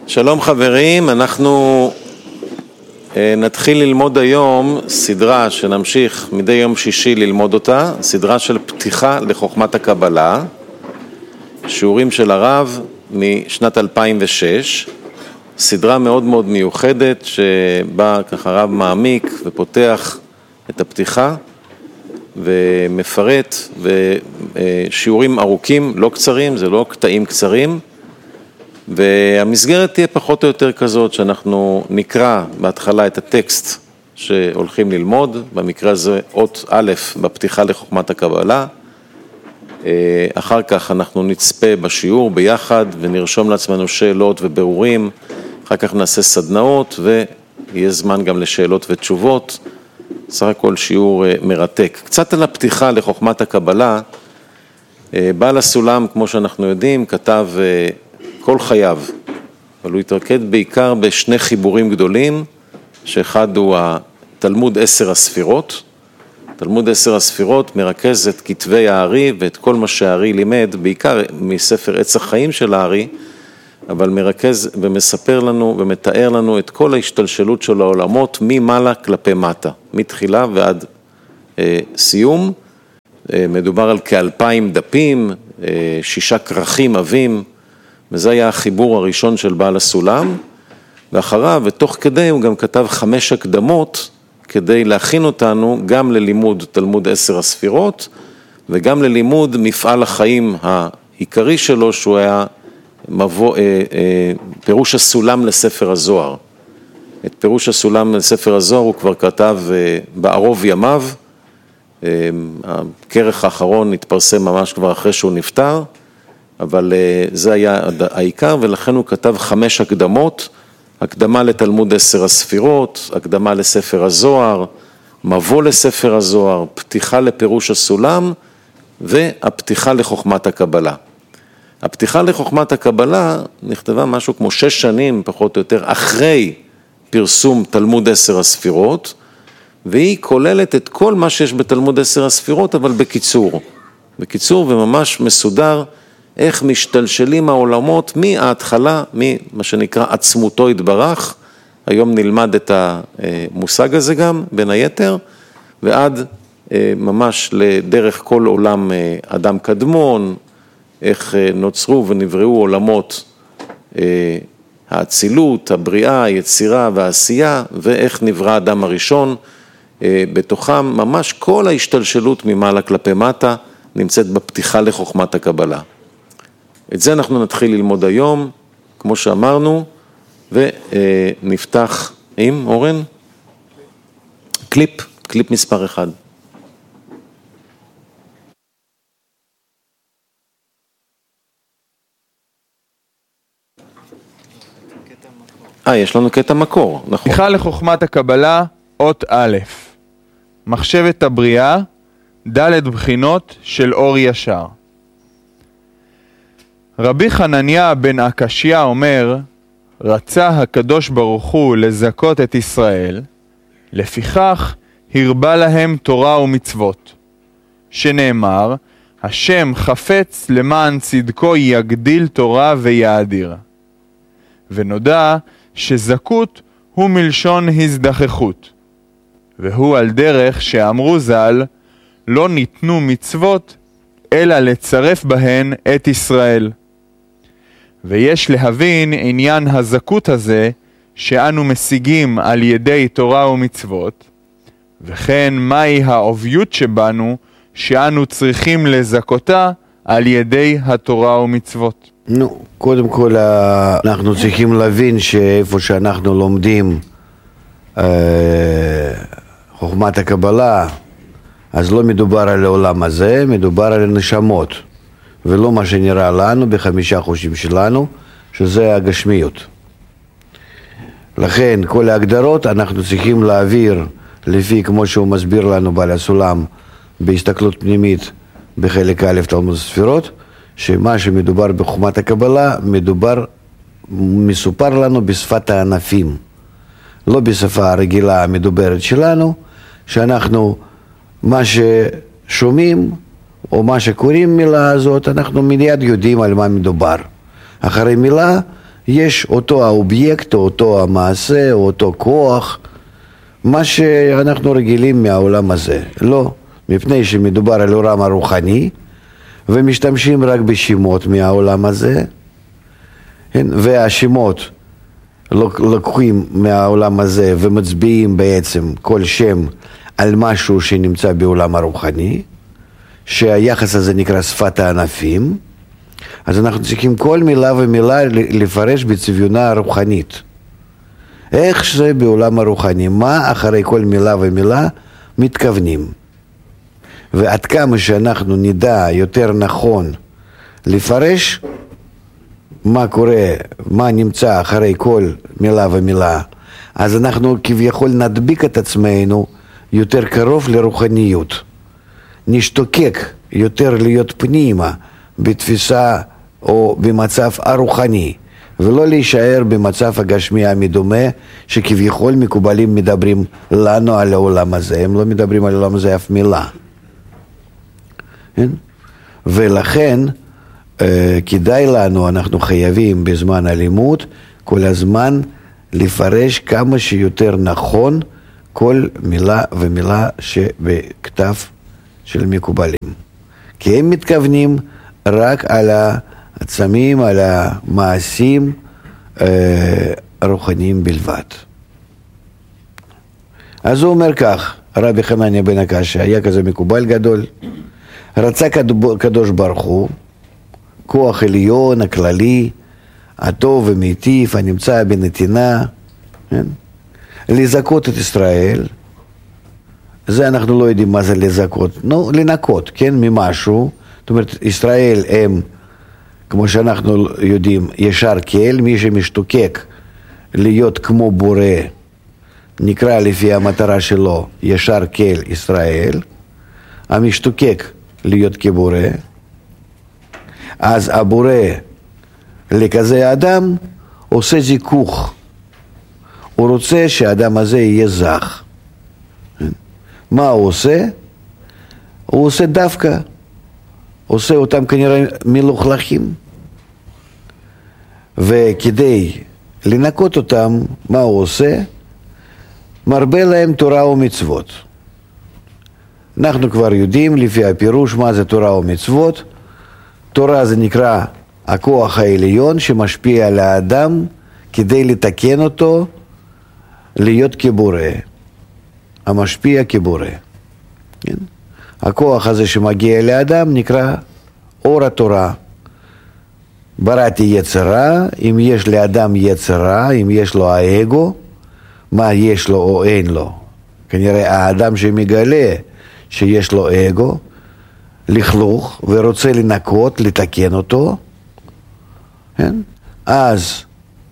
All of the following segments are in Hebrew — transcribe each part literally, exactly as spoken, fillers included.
שלום חברים, אנחנו נתחיל ללמוד היום סדרה שנמשיך מדי יום שישי ללמוד אותה, סדרה של פתיחה לחוכמת הקבלה, שיעורים של הרב משנת אלפיים ושש, סדרה מאוד מאוד מיוחדת שבה ככה הרב מעמיק ופותח את הפתיחה ומפרט, ושיעורים ארוכים, לא קצרים, זה לא קטעים קצרים, והמסגרת תהיה פחות או יותר כזאת שאנחנו נקרא בהתחלה את הטקסט שהולכים ללמוד, במקרה הזה אות א' בפתיחה לחוכמת הקבלה, אחר כך אנחנו נצפה בשיעור ביחד ונרשום לעצמנו שאלות וברורים, אחר כך נעשה סדנאות ויהיה זמן גם לשאלות ותשובות, סך הכל שיעור מרתק. קצת על הפתיחה לחוכמת הקבלה, בעל הסולם כמו שאנחנו יודעים כתב כל חייו, אבל הוא התרכז בעיקר בשני חיבורים גדולים, שאחד הוא התלמוד עשר הספירות. תלמוד עשר הספירות מרכז את כתבי הארי ואת כל מה שהארי לימד, בעיקר מספר עץ החיים של הארי, אבל מרכז ומספר לנו ומתאר לנו את כל ההשתלשלות של העולמות ממעלה כלפי מטה, מתחילה ועד אה, סיום. אה, מדובר על כאלפיים דפים, אה, שישה כרכים עבים, וזה היה החיבור הראשון של בעל הסולם, ואחריו ותוך כדי הוא גם כתב חמש הקדמות, כדי להכין אותנו גם ללימוד תלמוד עשר הספירות, וגם ללימוד מפעל החיים העיקרי שלו, שהוא היה מבוא, אה, אה, פירוש הסולם לספר הזוהר. את פירוש הסולם לספר הזוהר הוא כבר כתב אה, בערוב ימיו, אה, הכרך האחרון התפרסם ממש כבר אחרי שהוא נפטר, אבל זה היה העיקר, ולכן הוא כתב חמש הקדמות, הקדמה לתלמוד עשר הספירות, הקדמה לספר הזוהר, מבוא לספר הזוהר, פתיחה לפירוש הסולם, והפתיחה לחוכמת הקבלה. הפתיחה לחוכמת הקבלה נכתבה משהו כמו שש שנים, פחות או יותר, אחרי פרסום תלמוד עשר הספירות, והיא כוללת את כל מה שיש בתלמוד עשר הספירות, אבל בקיצור. בקיצור וממש מסודר, איך משתלשלים העולמות מההתחלה, ממה שנקרא עצמותו התברך, היום נלמד את המושג הזה גם, בין היתר, ועד ממש לדרך כל עולם אדם קדמון, איך נוצרו ונבראו עולמות האצילות, הבריאה, היצירה והעשייה, ואיך נברא אדם הראשון, בתוכם ממש כל ההשתלשלות ממעלה כלפי מטה, נמצאת בפתיחה לחוכמת הקבלה. את זה אנחנו נתחיל ללמוד היום, כמו שאמרנו, ונפתח עם אורן, קליפ, קליפ מספר אחד. אה, יש לנו קטע מקור, נכון. פתיחה לחוכמת הקבלה, אות א', מחשבת הבריאה, ד' בחינות של אור ישר. רבי חנניה בן עקשיא אומר, רצה הקדוש ברוך הוא לזכות את ישראל, לפיכך הרבה להם תורה ומצוות, שנאמר, השם חפץ למען צדקו יגדיל תורה ויאדיר. ונודע שזכות הוא מלשון הזדחכות, והוא על דרך שאמרו ז"ל, לא ניתנו מצוות, אלא לצרף בהן את ישראל. ויש להבין עניין הזכות הזה שאנו משיגים על ידי תורה ומצוות, וכן מהי העוביות שבנו שאנו צריכים לזכותה על ידי התורה ומצוות. נו, קודם כל אנחנו צריכים להבין שאיפה שאנחנו לומדים אה, חוכמת הקבלה, אז לא מדובר על העולם הזה, מדובר על הנשמות. ולא מה שנראה לנו בחמישה חושים שלנו, שזה הגשמיות. לכן כל ההגדרות אנחנו צריכים להעביר לפי כמו שהוא מסביר לנו בעל הסולם בהסתכלות פנימית בחלק א' תלמוד הספירות, שמה שמדובר בחוכמת הקבלה מדובר, מסופר לנו בשפת הענפים, לא בשפה הרגילה המדוברת שלנו, שאנחנו מה ששומעים או מה שקוראים מילה הזאת, אנחנו מיד יודעים על מה מדובר. אחרי מילה יש אותו האובייקט, או אותו המעשה, או אותו כוח, מה שאנחנו רגילים מהעולם הזה. לא, מפני שמדובר על עולם הרוחני, ומשתמשים רק בשמות מהעולם הזה, והשמות לוקחים מהעולם הזה ומצביעים בעצם כל שם על משהו שנמצא בעולם הרוחני, שהיחס הזה נקרא שפת הענפים, אז אנחנו צריכים כל מילה ומילה לפרש בצביונה הרוחנית. איך זה בעולם הרוחני, מה אחרי כל מילה ומילה מתכוונים. ועד כמה שאנחנו נדע יותר נכון לפרש מה קורה, מה נמצא אחרי כל מילה ומילה, אז אנחנו כביכול נדביק את עצמנו יותר קרוב לרוחניות. נשתוקק יותר להיות פנימה בתפיסה או במצב הרוחני, ולא להישאר במצב הגשמי המדומה שכביכול מקובלים מדברים לנו על העולם הזה, הם לא מדברים על העולם הזה אף מילה. ולכן כדאי לנו, אנחנו חייבים בזמן הלימוד כל הזמן לפרש כמה שיותר נכון כל מילה ומילה שבכתב של מקובלים. כי הם מתכוונים רק על העצמים, על המעשים הרוחניים בלבד. אז הוא אומר כך, רבי חנניה בן הקשיא היה כזה מקובל גדול, רצה קדוש ברוך הוא, כוח עליון, הכללי, הטוב ומיטיב, הנמצא בנתינה, כן? לזכות את ישראל, זה אנחנו לא יודעים מה זה לזכות, נו, לנקות, כן, ממשהו, זאת אומרת, ישראל הם, כמו שאנחנו יודעים, ישר כל, מי שמשתוקק להיות כמו בורא, נקרא לפי המטרה שלו, ישר כל ישראל, המשתוקק להיות כבורא, אז הבורא לכזה אדם עושה זיכוך, הוא רוצה שהאדם הזה יהיה זך. מה הוא עושה? הוא עושה דווקא, עושה אותם כנראה מלוכלכים, וכדי לנקות אותם, מה הוא עושה? מרבה להם תורה ומצוות. אנחנו כבר יודעים לפי הפירוש מה זה תורה ומצוות. תורה זה נקרא הכוח העליון שמשפיע על האדם כדי לתקן אותו להיות כבורא, המשפיע כבורא. כן? הכוח הזה שמגיע לאדם נקרא אור התורה. בראתי יצרה, אם יש לאדם יצרה, אם יש לו האגו, מה יש לו או אין לו? כנראה האדם שמגלה שיש לו אגו, לכלוך, ורוצה לנקות, לתקן אותו, כן? אז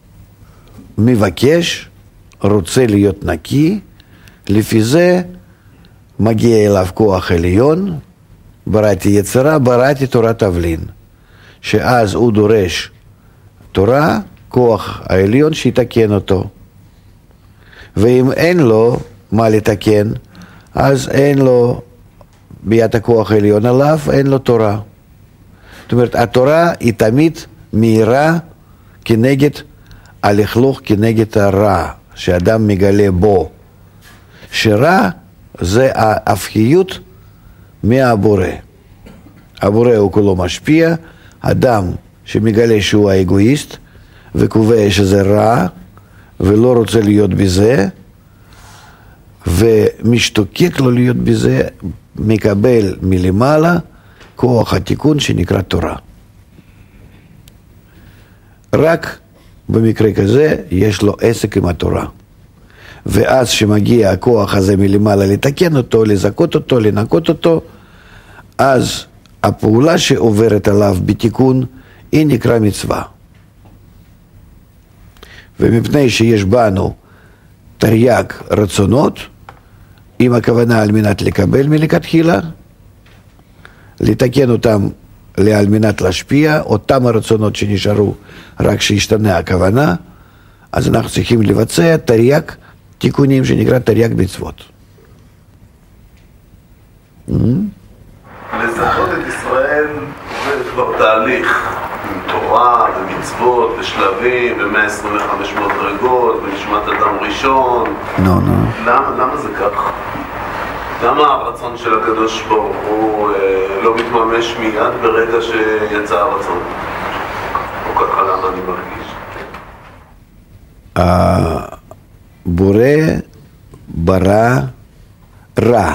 מבקש, רוצה להיות נקי, לפי זה מגיע אליו כוח עליון, בראתי יצרה, בראתי תורת תבלין, שאז הוא דורש תורה, כוח העליון שיתקן אותו. ואם אין לו מה לתקן, אז אין לו ביד הכוח העליון עליו, אין לו תורה. זאת אומרת, התורה היא תמיד מהירה כנגד הלכלוך, כנגד הרע שאדם מגלה בו. שרע זה ההפכיות מהבורא. הבורא הוא כולו משפיע, אדם שמגלה שהוא האגואיסט וקובע שזה רע ולא רוצה להיות בזה ומשתוקק לו להיות בזה, מקבל מלמעלה כוח התיקון שנקרא תורה. רק במקרה כזה יש לו עסק עם התורה. ואז שמגיע הכוח הזה מלמעלה לתקן אותו, לזכות אותו, לנקות אותו, אז הפעולה שעוברת עליו בתיקון היא נקרא מצווה. ומפני שיש בנו תרי"ג רצונות, עם הכוונה על מנת לקבל מלכתחילה, לתקן אותם על מנת להשפיע, אותם הרצונות שנשארו רק שישתנה הכוונה, אז אנחנו צריכים לבצע תרי"ג תיקונים שנקרא תרי"ג מצוות. לזכות את ישראל זה כבר תהליך עם תורה. תורה, במצוות, בשלבים, ב-מאה עשרים וחמש מדרגות, בנשמת אדם ראשון. נו, נו. למה, למה זה כך? למה הרצון של הקדוש ברוך הוא אה, לא מתממש מיד ברגע שיצא הרצון? או ככה למה אני מרגיש? הבורא ברא רע.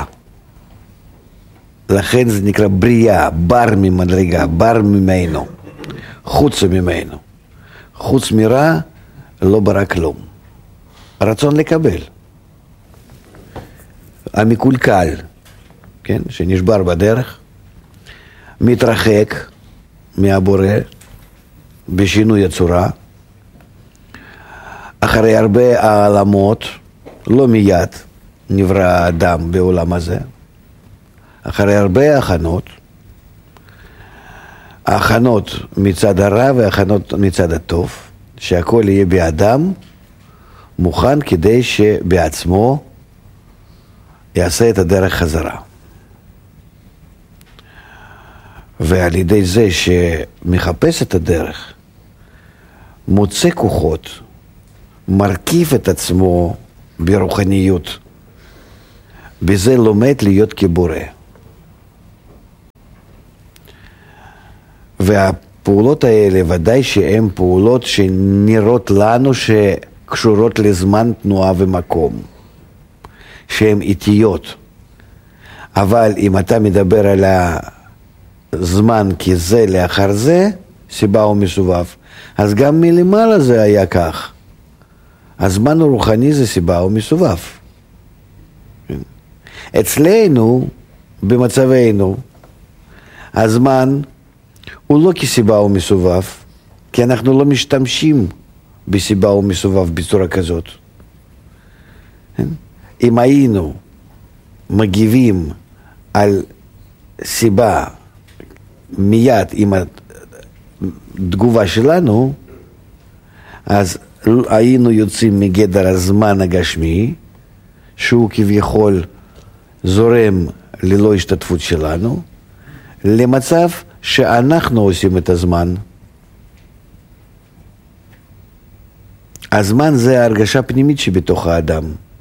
לכן זה נקרא בריאה, בר ממדרגה, בר ממנו, חוץ ממנו. חוץ מרע לא ברא כלום. הרצון לקבל. המקולקל, כן, שנשבר בדרך, מתרחק מהבורא בשינוי הצורה, אחרי הרבה העלמות, לא מיד נברא האדם בעולם הזה, אחרי הרבה הכנות, ההכנות מצד הרע וההכנות מצד הטוב, שהכל יהיה באדם מוכן כדי שבעצמו יעשה את הדרך חזרה. ועל ידי זה שמחפש את הדרך, מוצא כוחות, מרכיב את עצמו ברוחניות, בזה לומד להיות כבורא. והפעולות האלה ודאי שהן פעולות שנראות לנו שקשורות לזמן, תנועה ומקום, שהן איטיות. אבל אם אתה מדבר על הזמן כזה לאחר זה, סיבה ומסובב, אז גם מלמעלה זה היה כך. הזמן הרוחני זה סיבה ומסובב. אצלנו, במצבנו, הזמן הוא לא כסיבה ומסובב, כי אנחנו לא משתמשים בסיבה ומסובב בצורה כזאת. אם היינו מגיבים על סיבה מיד עם התגובה שלנו, אז היינו יוצאים מגדר הזמן הגשמי, שהוא כביכול זורם ללא השתתפות שלנו, למצב שאנחנו עושים את הזמן. הזמן זה ההרגשה הפנימית שבתוך האדם.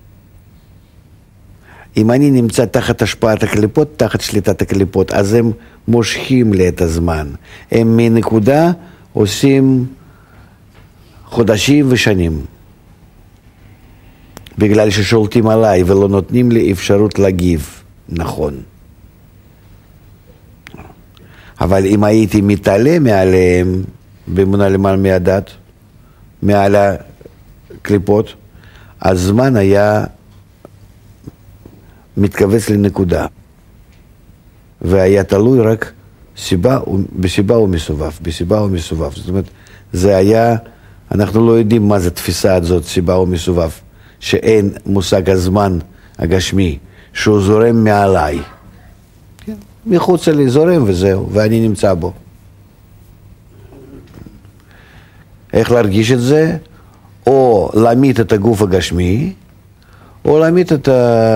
אם אני נמצא תחת השפעת הקליפות, תחת שליטת הקליפות, אז הם מושכים לי את הזמן. הם מנקודה עושים חודשים ושנים. בגלל ששולטים עליי ולא נותנים לי אפשרות להגיב נכון. אבל אם הייתי מתעלה מעליהם, באמונה למעלה מהדת, מעל הקליפות, הזמן היה מתכווץ לנקודה. והיה תלוי רק סיבה, בסיבה ומסובב, בסיבה ומסובב. זאת אומרת, זה היה, אנחנו לא יודעים מה זה תפיסה הזאת, סיבה ומסובב, שאין מושג הזמן הגשמי, שהוא זורם מעליי. מחוץ לי זורם וזהו, ואני נמצא בו. איך להרגיש את זה? או להמית את הגוף הגשמי, או להמית את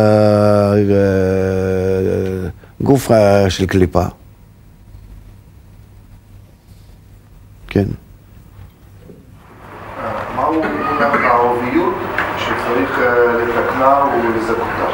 הגוף של קליפה. כן. מהו הערביות שצריך לתקנה ולזכותה?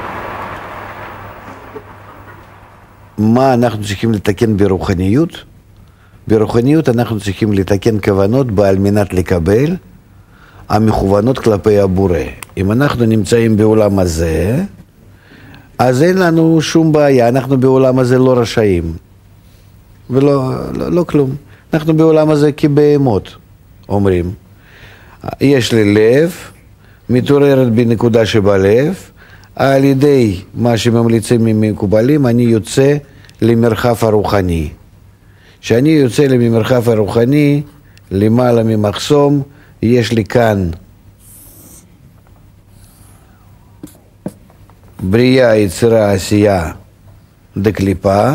מה אנחנו צריכים לתקן ברוחניות? ברוחניות אנחנו צריכים לתקן כוונות בעל מנת לקבל המכוונות כלפי הבורא. אם אנחנו נמצאים בעולם הזה, אז אין לנו שום בעיה, אנחנו בעולם הזה לא רשאים. ולא לא, לא כלום. אנחנו בעולם הזה כבהמות, אומרים. יש לי לב, מתעוררת בנקודה שבלב, על ידי מה שממליצים ממקובלים, אני יוצא למרחב הרוחני. כשאני יוצא למרחב הרוחני, למעלה ממחסום, יש לי כאן בריאה, יצירה, עשייה, דקליפה,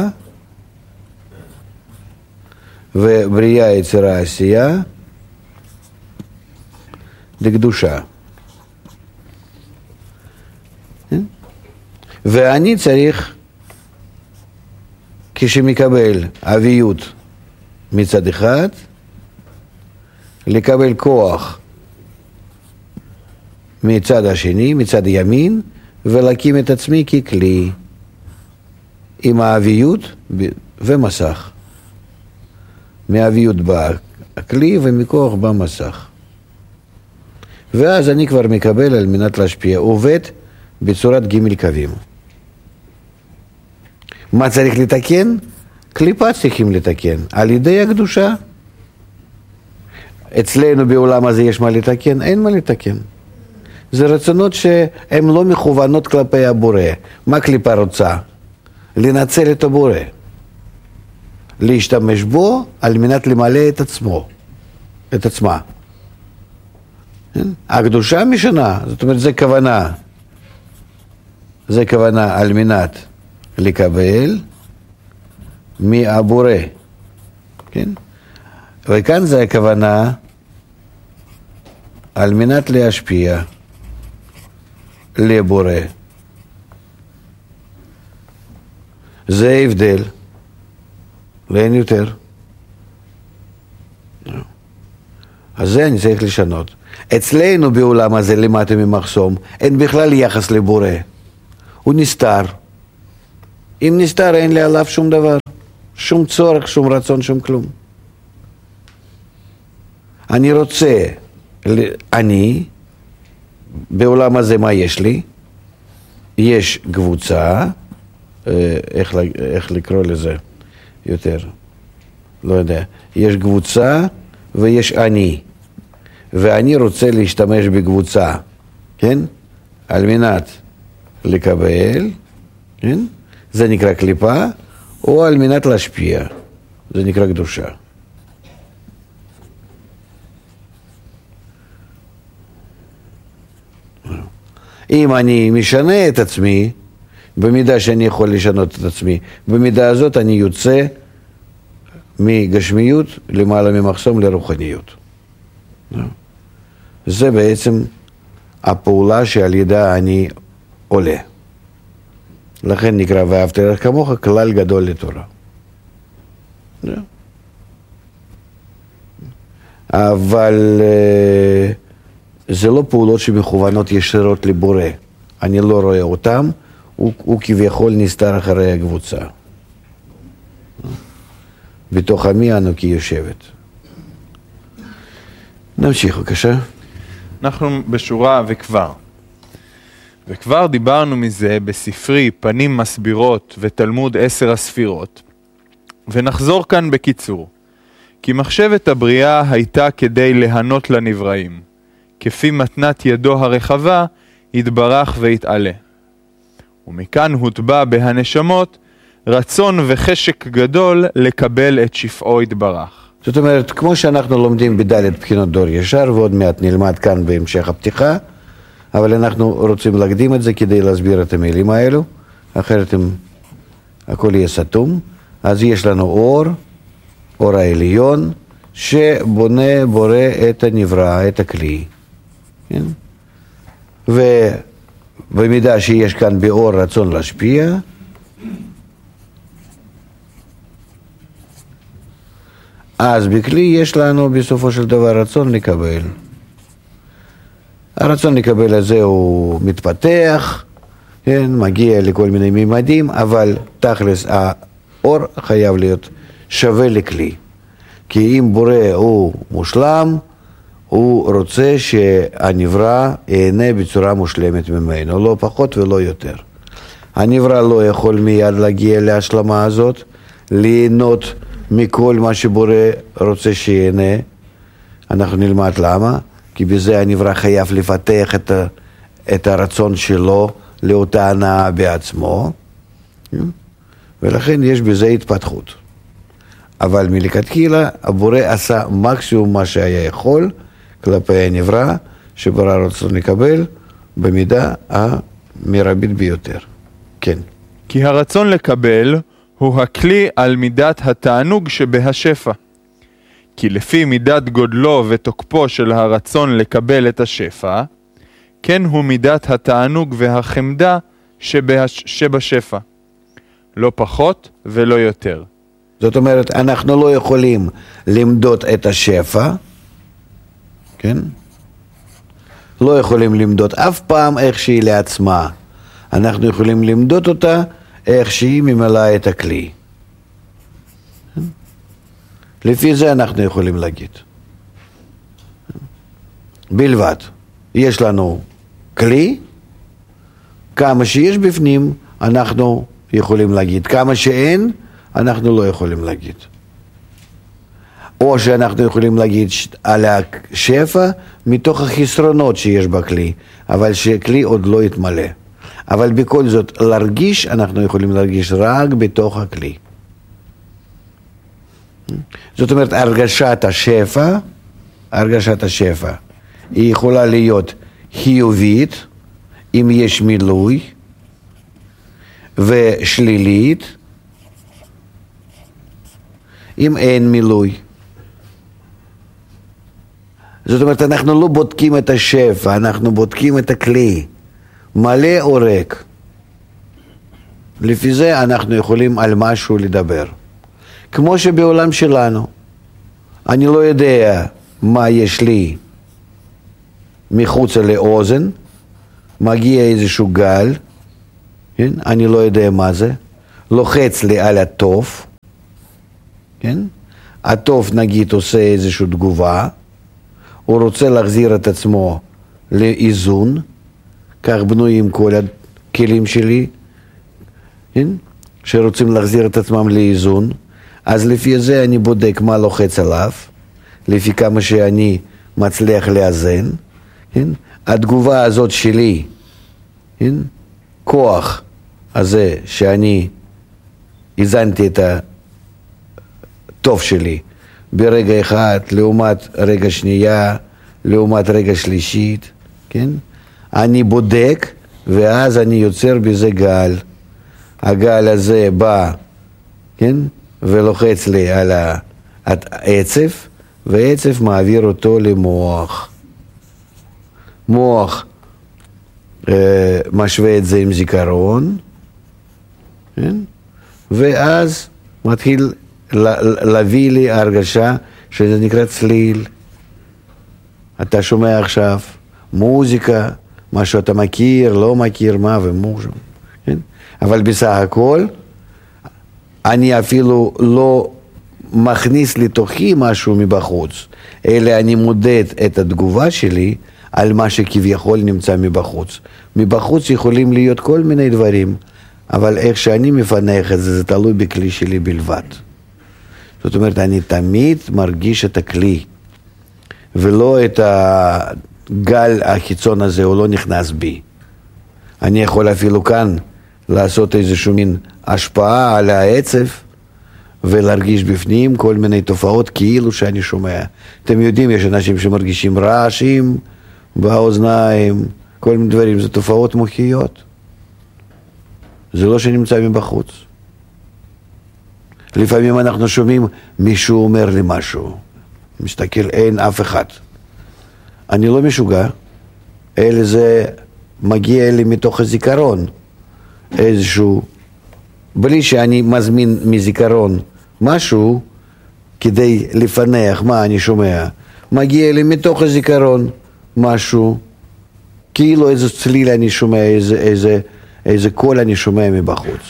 ובריאה, יצירה, עשייה, דקדושה. ואני צריך, כשמקבל אביות מצד אחד, לקבל כוח מצד השני, מצד ימין, ולהקים את עצמי ככלי, עם האביות ומסך. מהאביות בא הכלי ומכוח בא מסך. ואז אני כבר מקבל על מנת להשפיע, עובד בצורת ג' קווים. מה צריך לתקן? קליפה צריכים לתקן, על ידי הקדושה. אצלנו בעולם הזה יש מה לתקן? אין מה לתקן. זה רצונות שהן לא מכוונות כלפי הבורא. מה קליפה רוצה? לנצל את הבורא. להשתמש בו על מנת למלא את עצמו, את עצמה. הקדושה משנה, זאת אומרת זה כוונה. זה כוונה על מנת לקבל מהבורא. כן? וכאן זה הכוונה על מנת להשפיע לבורא. זה הבדל, ואין יותר. אז זה אני צריך לשנות. אצלנו בעולם הזה למטה ממחסום, אין בכלל יחס לבורא. הוא נסתר. אם נסתר אין לי עליו שום דבר. שום צורך, שום רצון, שום כלום. אני רוצה, אני, בעולם הזה מה יש לי? יש קבוצה, איך, איך לקרוא לזה יותר? לא יודע. יש קבוצה ויש אני. ואני רוצה להשתמש בקבוצה, כן? על מנת לקבל, כן? זה נקרא קליפה, או על מנת להשפיע, זה נקרא קדושה. אם אני משנה את עצמי, במידה שאני יכול לשנות את עצמי, במידה הזאת אני יוצא מגשמיות למעלה ממחסום לרוחניות. זה בעצם הפעולה שעל ידה אני עולה. לכן נקרא ואהבת לרעך כמוך כלל גדול לתורה. אבל זה לא פעולות שמכוונות ישירות לבורא. אני לא רואה אותם, הוא, הוא כביכול נסתר אחרי הקבוצה. בתוך עמי אנוכי יושבת. נמשיך בבקשה. אנחנו בשורה וכבר. וכבר דיברנו מזה בספרי פנים מסבירות ותלמוד עשר הספירות. ונחזור כאן בקיצור. כי מחשבת הבריאה הייתה כדי להנות לנבראים. כפי מתנת ידו הרחבה, יתברך ויתעלה. ומכאן הוטבע בהנשמות רצון וחשק גדול לקבל את שפעו יתברך. זאת אומרת, כמו שאנחנו לומדים בדלת בחינות דור ישר, ועוד מעט נלמד כאן בהמשך הפתיחה, אבל אנחנו רוצים להקדים את זה כדי להסביר את המילים האלו, אחרת הם, הכל יהיה סתום. אז יש לנו אור, אור העליון, שבונה, בורא את הנברא, את הכלי. כן? ובמידה שיש כאן באור רצון להשפיע, אז בכלי יש לנו בסופו של דבר רצון לקבל. הרצון לקבל הזה הוא מתפתח, כן, מגיע לכל מיני מימדים, אבל תכלס האור חייב להיות שווה לכלי. כי אם בורא הוא מושלם, הוא רוצה שהנברא ייהנה בצורה מושלמת ממנו, לא פחות ולא יותר. הנברא לא יכול מיד להגיע להשלמה הזאת, ליהנות מכל מה שבורא רוצה שיהנה. אנחנו נלמד למה, כי בזה הנברא חייב לפתח את, ה, את הרצון שלו לאותה הנאה בעצמו, ולכן יש בזה התפתחות. אבל מלכתחילה הבורא עשה מקסימום מה שהיה יכול כלפי הנברא, שבורא רצון לקבל במידה המרבית ביותר. כן. כי הרצון לקבל הוא הכלי על מידת התענוג שבהשפע. כי לפי מידת גודלו ותוקפו של הרצון לקבל את השפע, כן הוא מידת התענוג והחמדה שבהש... שבשפע. לא פחות ולא יותר. זאת אומרת, אנחנו לא יכולים למדוד את השפע, כן? לא יכולים למדוד אף פעם איך שהיא לעצמה. אנחנו יכולים למדוד אותה איך שהיא ממלאה את הכלי. לפי זה אנחנו יכולים להגיד. בלבד. יש לנו כלי, כמה שיש בפנים אנחנו יכולים להגיד. כמה שאין אנחנו לא יכולים להגיד. או שאנחנו יכולים להגיד על השפע מתוך החסרונות שיש בכלי, אבל שכלי עוד לא יתמלא. אבל בכל זאת, להרגיש, אנחנו יכולים להרגיש רק בתוך הכלי. זאת אומרת, הרגשת השפע, הרגשת השפע, היא יכולה להיות חיובית, אם יש מילוי, ושלילית, אם אין מילוי. זאת אומרת, אנחנו לא בודקים את השפע, אנחנו בודקים את הכלי, מלא או ריק. לפי זה אנחנו יכולים על משהו לדבר. כמו שבעולם שלנו, אני לא יודע מה יש לי מחוץ לאוזן, מגיע איזשהו גל, כן? אני לא יודע מה זה, לוחץ לי על הטוב, כן? הטוב נגיד עושה איזושהי תגובה, הוא רוצה להחזיר את עצמו לאיזון, כך בנויים כל הכלים שלי, כן? שרוצים להחזיר את עצמם לאיזון, אז לפי זה אני בודק מה לוחץ עליו, לפי כמה שאני מצליח לאזן, כן? התגובה הזאת שלי, כן? כוח הזה שאני איזנתי את הטוב שלי ברגע אחד, לעומת רגע שנייה, לעומת רגע שלישית, כן? אני בודק, ואז אני יוצר בזה גל. הגל הזה בא, כן? ולוחץ לי על העצב, והעצב מעביר אותו למוח. מוח אה, משווה את זה עם זיכרון, כן? ואז מתחיל להביא לי הרגשה שזה נקרא צליל. אתה שומע עכשיו מוזיקה, משהו אתה מכיר, לא מכיר, מה ומוז'ם, כן? אבל בסך הכל, אני אפילו לא מכניס לתוכי משהו מבחוץ, אלא אני מודד את התגובה שלי על מה שכביכול נמצא מבחוץ. מבחוץ יכולים להיות כל מיני דברים, אבל איך שאני מפנח את זה, זה תלוי בכלי שלי בלבד. זאת אומרת, אני תמיד מרגיש את הכלי, ולא את הגל החיצון הזה, הוא לא נכנס בי. אני יכול אפילו כאן לעשות איזשהו מין השפעה על העצב, ולהרגיש בפנים כל מיני תופעות כאילו שאני שומע. אתם יודעים, יש אנשים שמרגישים רעשים באוזניים, כל מיני דברים, זה תופעות מוחיות. זה לא שנמצא מבחוץ. לפעמים אנחנו שומעים, מישהו אומר לי משהו. מסתכל, אין אף אחד. אני לא משוגע, אלא זה מגיע לי מתוך הזיכרון. איזשהו, בלי שאני מזמין מזיכרון משהו, כדי לפנח מה אני שומע. מגיע לי מתוך הזיכרון משהו, כאילו איזה צליל אני שומע, איזה, איזה, איזה קול אני שומע מבחוץ.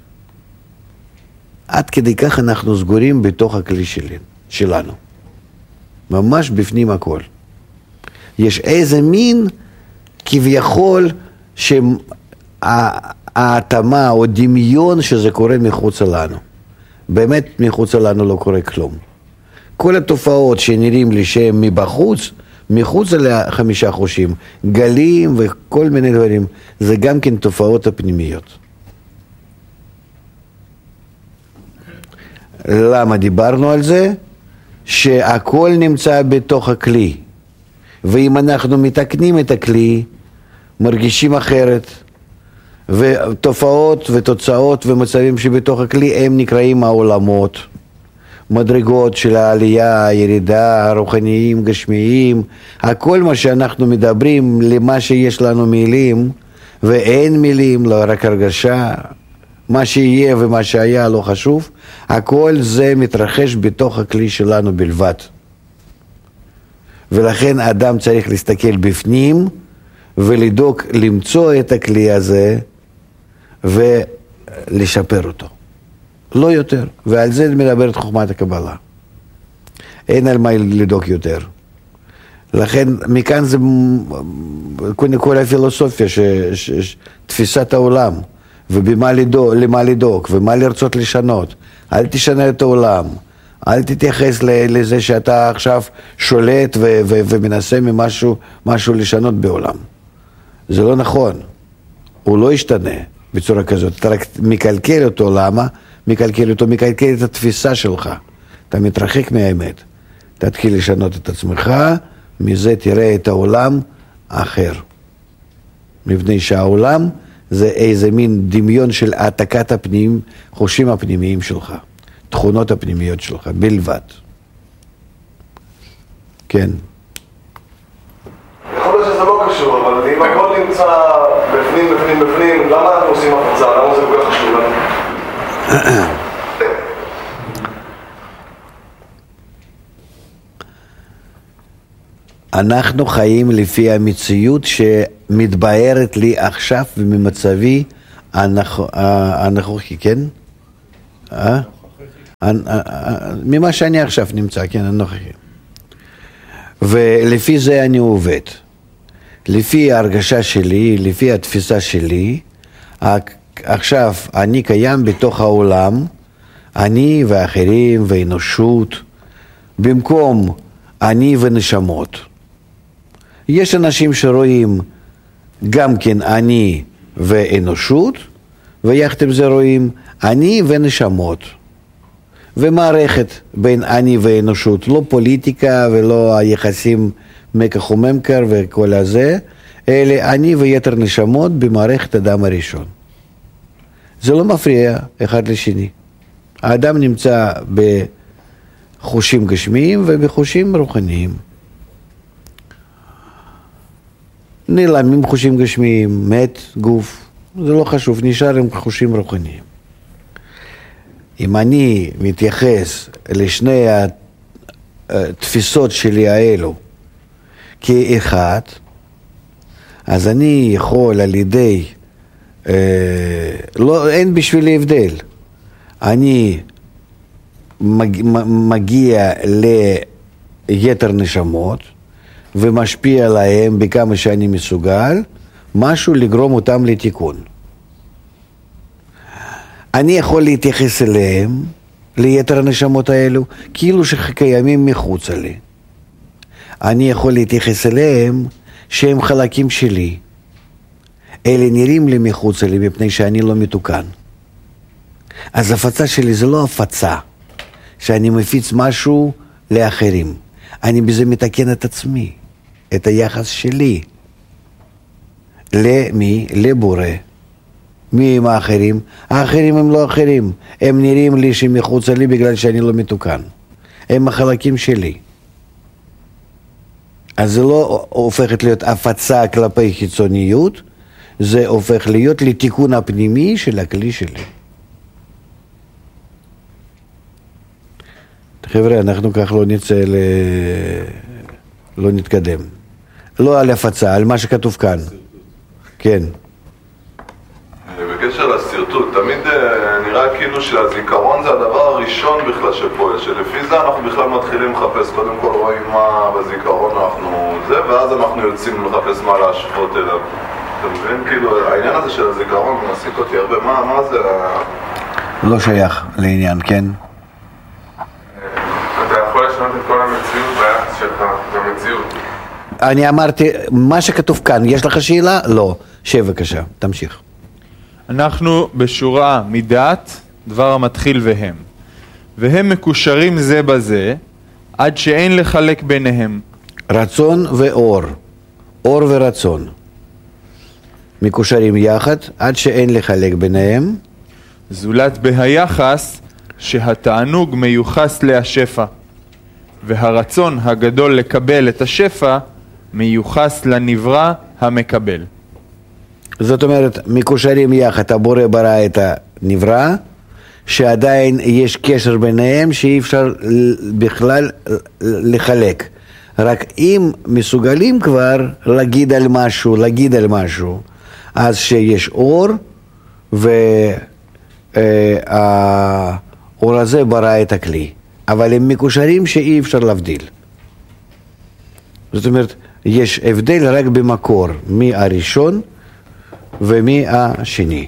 עד כדי כך אנחנו סגורים בתוך הכלי שלי, שלנו. ממש בפנים הכל. יש איזה מין כביכול שההתאמה או דמיון שזה קורה מחוץ לנו. באמת מחוץ לנו לא קורה כלום. כל התופעות שנראים לי שהם מבחוץ, מחוץ לחמישה חושים, גלים וכל מיני דברים, זה גם כן תופעות הפנימיות. למה דיברנו על זה? שהכל נמצא בתוך הכלי, ואם אנחנו מתקנים את הכלי, מרגישים אחרת, ותופעות ותוצאות ומצבים שבתוך הכלי הם נקראים העולמות, מדרגות של העלייה, הירידה, הרוחניים, גשמיים, הכל מה שאנחנו מדברים למה שיש לנו מילים, ואין מילים, לא רק הרגשה, מה שיהיה ומה שהיה לא חשוב, הכל זה מתרחש בתוך הכלי שלנו בלבד. ולכן אדם צריך להסתכל בפנים ולדאוג למצוא את הכלי הזה ולשפר אותו. לא יותר. ועל זה מדברת חוכמת הקבלה. אין על מה לדאוג יותר. לכן מכאן זה כל הפילוסופיה, ש, ש, ש, תפיסת העולם, ובמה לדאוג, למה לדאוג, ומה לרצות לשנות. אל תשנה את העולם, אל תתייחס לזה שאתה עכשיו שולט ו, ו, ומנסה ממשהו משהו לשנות בעולם. זה לא נכון, הוא לא ישתנה בצורה כזאת, אתה רק מקלקל אותו, למה? מקלקל אותו, מקלקל את התפיסה שלך, אתה מתרחק מהאמת, תתחיל לשנות את עצמך, מזה תראה את העולם אחר. מפני שהעולם זה איזה מין דמיון של העתקת הפנים, חושים הפנימיים שלך, תכונות הפנימיות שלך, בלבד. כן. יכול להיות שזה לא קשור, אבל אם הכל נמצא בפנים, בפנים, בפנים, למה אנחנו עושים הפרצה? למה זה כל כך חשוב לנו? אנחנו חיים לפי המציאות שמתבהרת לי עכשיו וממצבי הנוכחי, כן? ממה שאני עכשיו נמצא, כן, הנוכחי. ולפי זה אני עובד. לפי ההרגשה שלי, לפי התפיסה שלי, עכשיו אני קיים בתוך העולם, אני ואחרים ואנושות, במקום אני ונשמות. יש אנשים שרואים גם כן אני ואנושות, ויחד עם זה רואים אני ונשמות. ומערכת בין אני ואנושות, לא פוליטיקה ולא היחסים מקח וממכר וכל הזה, אלא אני ויתר נשמות במערכת אדם הראשון. זה לא מפריע אחד לשני. האדם נמצא בחושים גשמיים ובחושים רוחניים. נעלמים חושים גשמיים, מת גוף, זה לא חשוב, נשאר עם חושים רוחניים. אם אני מתייחס לשני התפיסות שלי האלו כאחד, אז אני יכול על ידי, אה, לא, אין בשבילי הבדל. אני מג, מגיע ליתר נשמות ומשפיע עליהם בכמה שאני מסוגל, משהו לגרום אותם לתיקון. אני יכול להתייחס אליהם, ליתר הנשמות האלו, כאילו שקיימים מחוץ לי. אני יכול להתייחס אליהם שהם חלקים שלי. אלה נראים לי מחוץ לי מפני שאני לא מתוקן. אז הפצה שלי זה לא הפצה, שאני מפיץ משהו לאחרים. אני בזה מתקן את עצמי, את היחס שלי. למי? לבורא. מי הם האחרים? האחרים הם לא אחרים. הם נראים לי שמחוץ לי בגלל שאני לא מתוקן. הם החלקים שלי. אז זה לא הופכת להיות הפצה כלפי חיצוניות, זה הופך להיות לתיקון הפנימי של הכלי שלי. חבר'ה, אנחנו כך לא נצא, ל... לא נתקדם. לא על הפצה, על מה שכתוב כאן. כן. בקשר לסרטוט, תמיד נראה כאילו שהזיכרון זה הדבר הראשון בכלל שפועל, שלפי זה אנחנו בכלל מתחילים לחפש, קודם כל רואים מה בזיכרון אנחנו זה, ואז אנחנו יוצאים לחפש מה להשוות אליו. אתה מבין? כאילו, העניין הזה של הזיכרון מעסיק אותי הרבה, מה, מה זה? לא שייך לעניין, כן? אתה יכול לשנות את כל המציאות ביחס שלך, במציאות. אני אמרתי, מה שכתוב כאן, יש לך שאלה? לא. שב בבקשה, תמשיך. אנחנו בשורה מדעת, דבר המתחיל והם. והם מקושרים זה בזה, עד שאין לחלק ביניהם. רצון ואור. אור ורצון. מקושרים יחד, עד שאין לחלק ביניהם. זולת בהיחס, שהתענוג מיוחס להשפע. והרצון הגדול לקבל את השפע, מיוחס לנברא המקבל. זאת אומרת, מקושרים יחד, הבורא ברא את הנברא, שעדיין יש קשר ביניהם שאי אפשר בכלל לחלק. רק אם מסוגלים כבר להגיד על משהו, להגיד על משהו, אז שיש אור, והאור הזה ברא את הכלי. אבל הם מקושרים שאי אפשר להבדיל. זאת אומרת, יש הבדל רק במקור, מי הראשון ומי השני.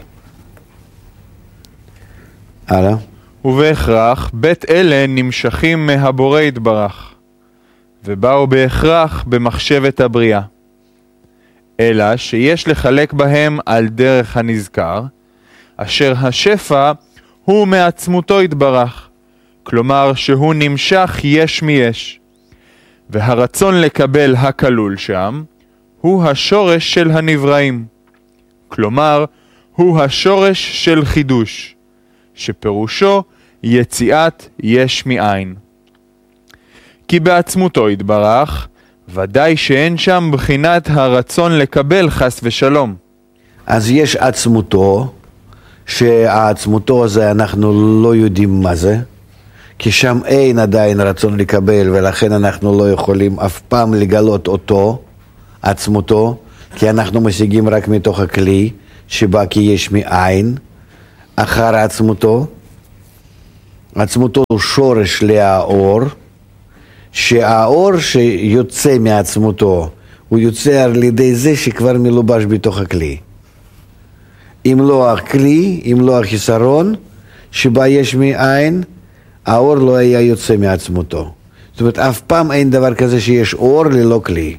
הלאה. ובהכרח בית אלה נמשכים מהבורא יתברך, ובאו בהכרח במחשבת הבריאה. אלא שיש לחלק בהם על דרך הנזכר, אשר השפע הוא מעצמותו יתברך, כלומר שהוא נמשך יש מיש, והרצון לקבל הכלול שם הוא השורש של הנבראים, כלומר הוא השורש של חידוש, שפירושו יציאת יש מאין. כי בעצמותו יתברך, ודאי שאין שם בחינת הרצון לקבל חס ושלום. אז יש עצמותו, שהעצמותו הזה אנחנו לא יודעים מה זה, כי שם אין עדיין רצון לקבל, ולכן אנחנו לא יכולים אף פעם לגלות אותו, עצמותו, כי אנחנו משיגים רק מתוך הכלי, שבא כי יש מאין, אחר עצמותו. עצמותו הוא שורש לאור, שהאור שיוצא מעצמותו, הוא יוצא על ידי זה שכבר מלובש בתוך הכלי. אם לא הכלי, אם לא החיסרון, שבה יש מאין, האור לא היה יוצא מעצמותו. זאת אומרת, אף פעם אין דבר כזה שיש אור ללא כלי.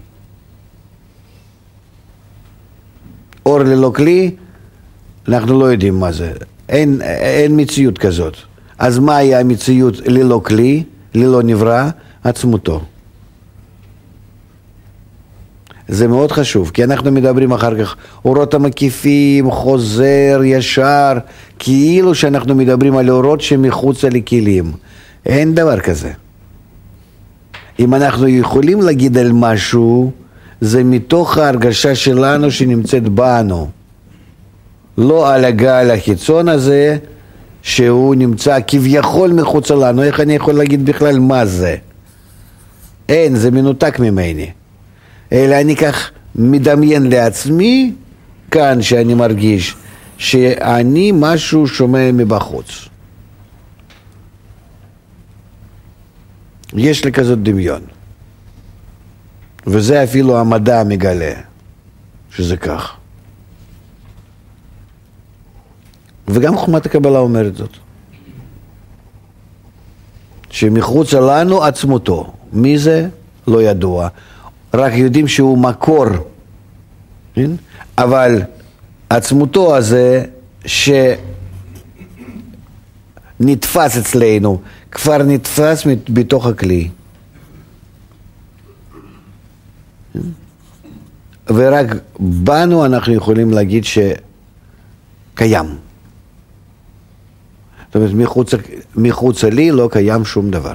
אור ללא כלי, אנחנו לא יודעים מה זה. אין, אין מציאות כזאת. אז מה היה המציאות ללא כלי, ללא נברא? עצמותו. זה מאוד חשוב, כי אנחנו מדברים אחר כך, אורות המקיפים, חוזר, ישר, כאילו שאנחנו מדברים על אורות שמחוץ לכלים. אין דבר כזה. אם אנחנו יכולים להגיד על משהו, זה מתוך ההרגשה שלנו שנמצאת בנו. לא על הגל החיצון הזה, שהוא נמצא כביכול מחוץ לנו. איך אני יכול להגיד בכלל מה זה? אין, זה מנותק ממני. אלא אני כך מדמיין לעצמי, כאן שאני מרגיש, שאני משהו שומע מבחוץ. יש לי כזאת דמיון. וזה אפילו המדע מגלה, שזה כך. וגם חוכמת הקבלה אומרת זאת. שמחוץ לנו עצמותו. מי זה? לא ידוע. רק יודעים שהוא מקור. אבל עצמותו הזה שנתפס אצלנו, כבר נתפס בתוך הכלי. ורק בנו אנחנו יכולים להגיד שקיים. זאת אומרת, מחוץ, מחוץ לי לא קיים שום דבר.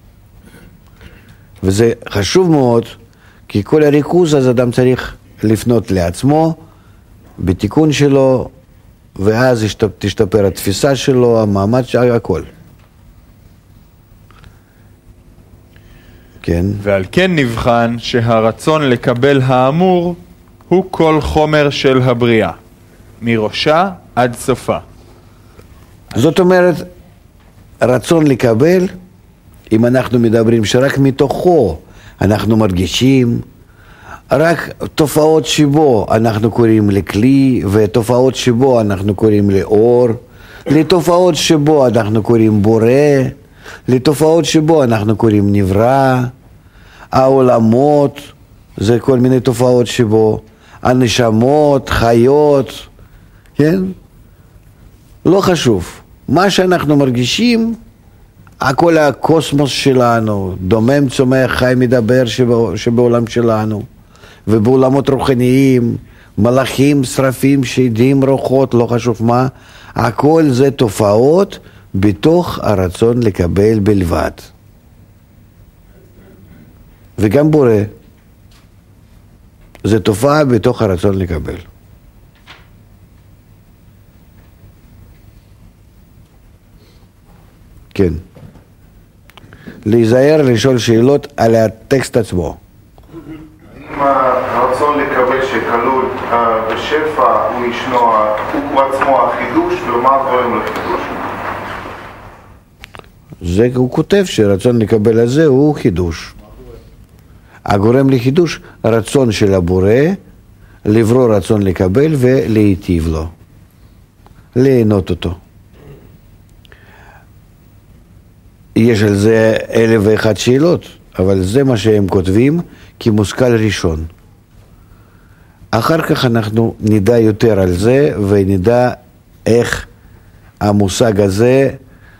וזה חשוב מאוד, כי כל הריכוז אז אדם צריך לפנות לעצמו, בתיקון שלו, ואז תשתפר התפיסה שלו, המעמד שלו, הכל. כן. ועל כן נבחן שהרצון לקבל האמור הוא כל חומר של הבריאה, מראשה עד סופה. זאת אומרת, רצון לקבל, אם אנחנו מדברים שרק מתוכו אנחנו מרגישים, רק תופעות שבו אנחנו קוראים לכלי, ותופעות שבו אנחנו קוראים לאור, לתופעות שבו אנחנו קוראים בורא, לתופעות שבו אנחנו קוראים נברא, העולמות, זה כל מיני תופעות שבו, הנשמות, חיות, כן? לא חשוב. מה שאנחנו מרגישים, הכל הקוסמוס שלנו, דומם, צומח, חי, מדבר שבא, שבעולם שלנו, ובעולמות רוחניים, מלאכים, שרפים, שדים, רוחות, לא חשוב מה, הכל זה תופעות בתוך הרצון לקבל בלבד. וגם בורא, זה תופעה בתוך הרצון לקבל. כן. להיזהר לשאול שאלות על הטקסט עצמו. אם הרצון לקבל שכלול בשפע הוא ישנו, הוא עצמו החידוש, ומה גורם לחידוש? זה הוא כותב שרצון לקבל הזה הוא חידוש. הגורם לחידוש, רצון של הבורא, לברוא רצון לקבל ולהיטיב לו, ליהנות אותו. יש על זה אלף ואחת שאלות, אבל זה מה שהם כותבים כמושכל ראשון. אחר כך אנחנו נדע יותר על זה ונדע איך המושג הזה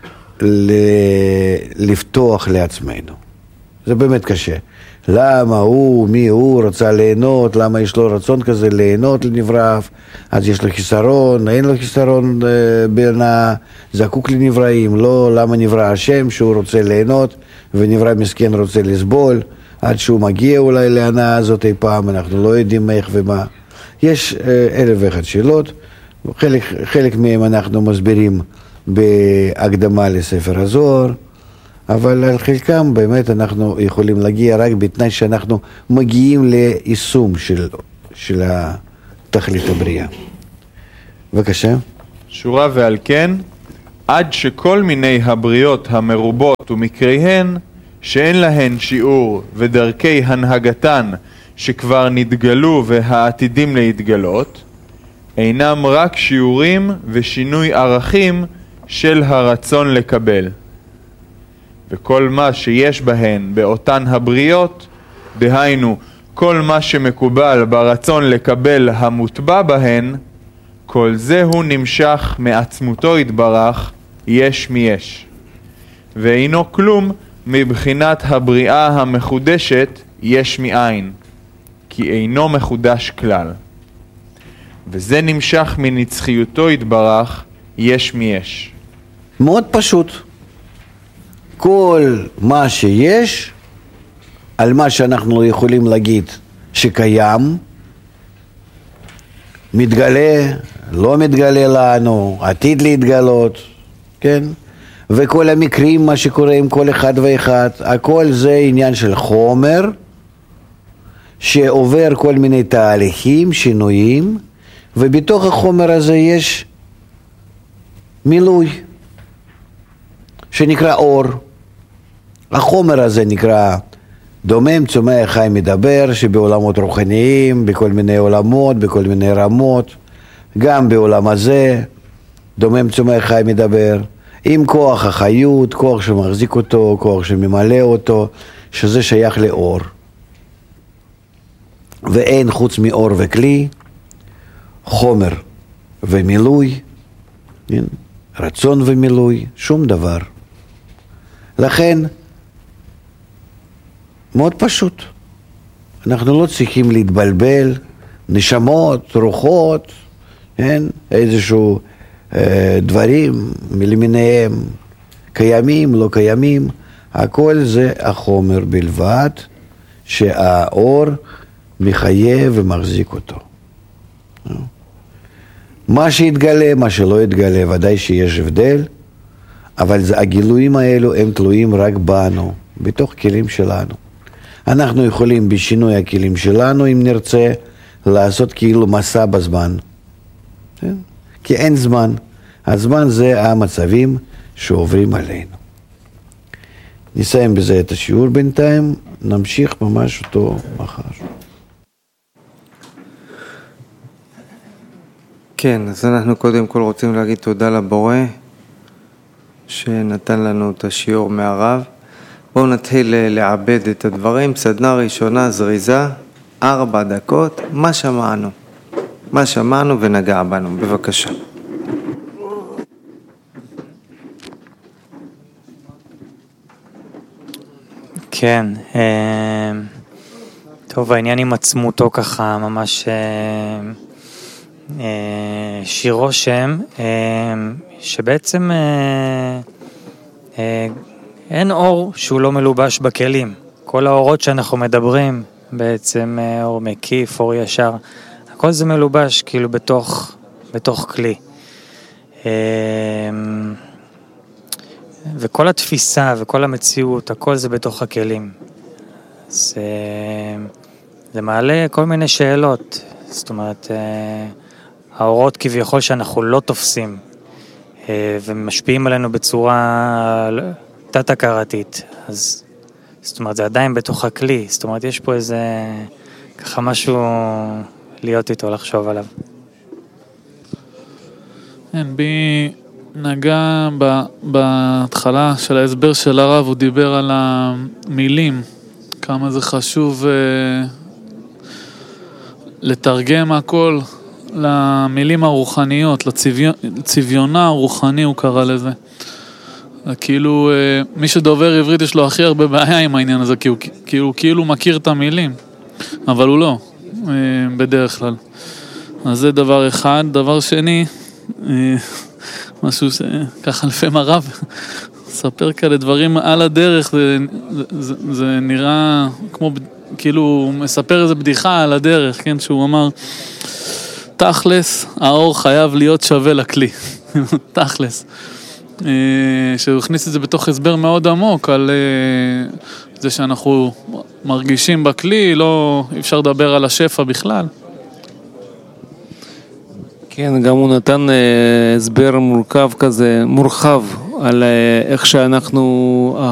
לפתוח לעצמנו. זה באמת קשה. למה הוא, מי הוא, רוצה ליהנות, למה יש לו רצון כזה ליהנות לנבראיו, אז יש לו חיסרון, אין לו חיסרון בין הזקוק לנבראים, לא, למה נברא השם שהוא רוצה ליהנות, ונברא מסכן רוצה לסבול, עד שהוא מגיע אולי להנאה הזאת אי פעם, אנחנו לא יודעים איך ומה. יש אלף ואחת שאלות, חלק, חלק מהם אנחנו מסבירים בהקדמה לספר הזוהר, אבל על חלקם באמת אנחנו יכולים להגיע רק בתנאי שאנחנו מגיעים ליישום של, של תכלית הבריאה. בבקשה. שורה ועל כן, עד שכל מיני הבריות המרובות ומקריהן, שאין להן שיעור ודרכי הנהגתן שכבר נתגלו והעתידים להתגלות, אינם רק שיעורים ושינוי ערכים של הרצון לקבל. וכל מה שיש בהן באותן הבריות, דהיינו כל מה שמקובל ברצון לקבל המוטבע בהן, כל זה הוא נמשך מעצמותו יתברך יש מיש. ואינו כלום מבחינת הבריאה המחודשת יש מאין, כי אינו מחודש כלל. וזה נמשך מנצחיותו יתברך יש מיש. מאוד פשוט. כל מה שיש, על מה שאנחנו יכולים להגיד שקיים, מתגלה, לא מתגלה לנו, עתיד להתגלות, כן? וכל המקרים, מה שקורה עם כל אחד ואחד, הכל זה עניין של חומר, שעובר כל מיני תהליכים, שינויים, ובתוך החומר הזה יש מילוי, שנקרא אור. החומר הזה נקרא דומם, צומח, חי, מדבר, שבעולמות רוחניים, בכל מיני עולמות, בכל מיני רמות, גם בעולם הזה, דומם, צומח, חי, מדבר, עם כוח החיות, כוח שמחזיק אותו, כוח שממלא אותו, שזה שייך לאור. ואין חוץ מאור וכלי, חומר ומילוי, רצון ומילוי, שום דבר. לכן, מאוד פשוט. אנחנו לא צריכים להתבלבל, נשמות, רוחות, כן? איזשהו אה, דברים מלמיניהם, קיימים, לא קיימים, הכל זה החומר בלבד, שהאור מחייב ומחזיק אותו. מה שהתגלה, מה שלא התגלה, ודאי שיש הבדל, אבל הגילויים האלו הם תלויים רק בנו, בתוך כלים שלנו. אנחנו יכולים בשינוי הכלים שלנו, אם נרצה, לעשות כאילו מסע בזמן. כן? כי אין זמן. הזמן זה המצבים שעוברים עלינו. נסיים בזה את השיעור בינתיים, נמשיך ממש אותו מחר. כן, אז אנחנו קודם כל רוצים להגיד תודה לבורא שנתן לנו את השיעור מהרב. בואו נתחיל לעבד את הדברים. סדנה ראשונה זריזה, ארבע דקות, מה שמענו? מה שמענו ונגע בנו, בבקשה. כן, טוב, העניין עם עצמותו ככה ממש שיר רושם, שבעצם אין אור שהוא לא מלובש בכלים. כל האורות שאנחנו מדברים, בעצם אור מקיף, אור ישר, הכל זה מלובש כאילו בתוך, בתוך כלי. וכל התפיסה וכל המציאות, הכל זה בתוך הכלים. זה, זה מעלה כל מיני שאלות, זאת אומרת, האורות כביכול שאנחנו לא תופסים, ומשפיעים עלינו בצורה תת-הכרתית, אז זאת אומרת, זה עדיין בתוך הכלי, זאת אומרת, יש פה איזה, ככה משהו להיות איתו, לחשוב עליו. כן, בי נגע בהתחלה של ההסבר של הרב, הוא דיבר על המילים, כמה זה חשוב לתרגם הכל למילים הרוחניות, לצביונה הרוחני הוא קרא לזה. כאילו, מי שדובר עברית יש לו הכי הרבה בעיה עם העניין הזה, כי הוא כאילו, כאילו מכיר את המילים, אבל הוא לא, בדרך כלל. אז זה דבר אחד. דבר שני, משהו שככה לפעמים הרב ספר כאלה דברים על הדרך, זה, זה, זה נראה כמו, כאילו הוא מספר איזה בדיחה על הדרך, כן, שהוא אמר, תכלס, האור חייב להיות שווה לכלי, תכלס. שהוא הכניס את זה בתוך הסבר מאוד עמוק על זה שאנחנו מרגישים בכלי, לא אפשר לדבר על השפע בכלל. כן, גם הוא נתן הסבר מורכב כזה, מורחב, על איך שאנחנו